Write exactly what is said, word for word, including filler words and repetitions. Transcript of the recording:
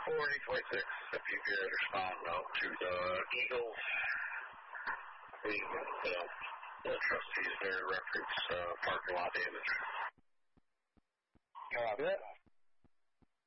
four eight twenty-six, if you could respond now to the Eagles, the, uh, the trustees there reference uh, parking lot damage. Copy that.